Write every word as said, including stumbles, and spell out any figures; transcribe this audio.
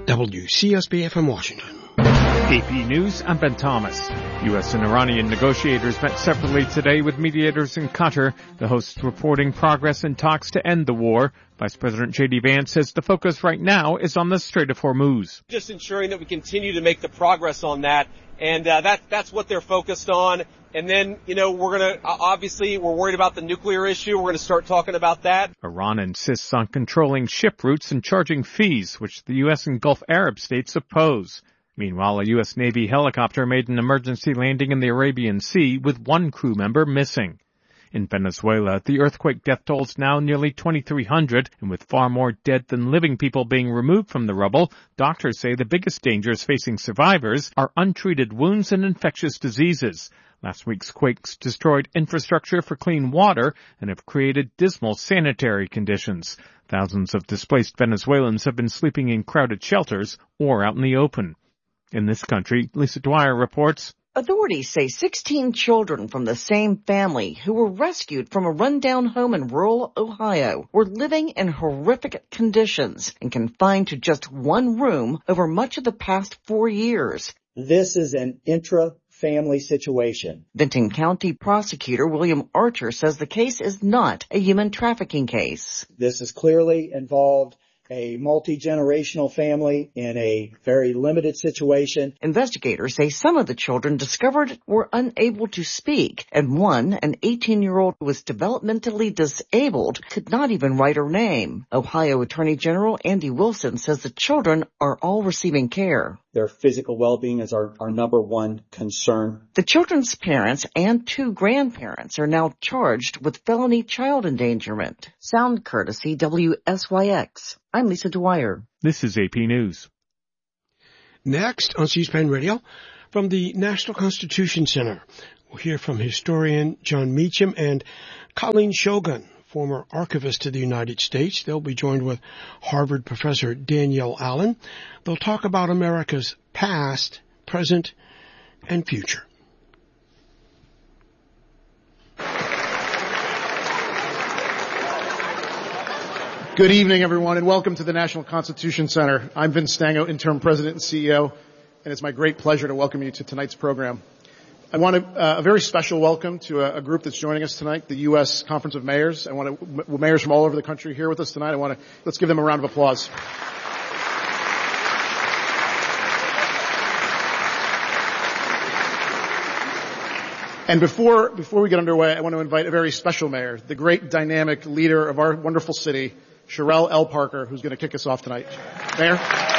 W C S B F in Washington. A P News, I'm Ben Thomas. U S and Iranian negotiators met separately today with mediators in Qatar. The hosts reporting progress in talks to end the war. Vice President J D Vance says the focus right now is on the Strait of Hormuz. Just ensuring that we continue to make the progress on that, and uh, that that's what they're focused on. And then, you know, we're going to, obviously, we're worried about the nuclear issue. We're going to start talking about that. Iran insists on controlling ship routes and charging fees, which the U S and Gulf Arab states oppose. Meanwhile, a U S Navy helicopter made an emergency landing in the Arabian Sea with one crew member missing. In Venezuela, the earthquake death toll is now nearly twenty-three hundred, and with far more dead than living people being removed from the rubble, doctors say the biggest dangers facing survivors are untreated wounds and infectious diseases. Last week's quakes destroyed infrastructure for clean water and have created dismal sanitary conditions. Thousands of displaced Venezuelans have been sleeping in crowded shelters or out in the open. In this country, Lisa Dwyer reports. Authorities say sixteen children from the same family who were rescued from a rundown home in rural Ohio were living in horrific conditions and confined to just one room over much of the past four years. This is an intra-family situation. Benton County Prosecutor William Archer says the case is not a human trafficking case. This is clearly involved a multi-generational family in a very limited situation. Investigators say some of the children discovered were unable to speak, and one, an eighteen-year-old who was developmentally disabled, could not even write her name. Ohio Attorney General Andy Wilson says the children are all receiving care. Their physical well-being is our, our number one concern. The children's parents and two grandparents are now charged with felony child endangerment. Sound courtesy W S Y X. I'm Lisa Dwyer. This is A P News. Next on C-SPAN Radio, from the National Constitution Center, we'll hear from historian John Meacham and Colleen Shogun, former archivist to the United States. They'll be joined with Harvard professor Danielle Allen. They'll talk about America's past, present, and future. Good evening, everyone, and welcome to the National Constitution Center. I'm Vince Stango, interim president and C E O, and it's my great pleasure to welcome you to tonight's program. I want to, uh, a very special welcome to a, a group that's joining us tonight, the U S Conference of Mayors. I want to, m- mayors from all over the country here with us tonight. I want to, let's give them a round of applause. And before, before we get underway, I want to invite a very special mayor, the great dynamic leader of our wonderful city, Cherelle L. Parker, who's going to kick us off tonight. Mayor?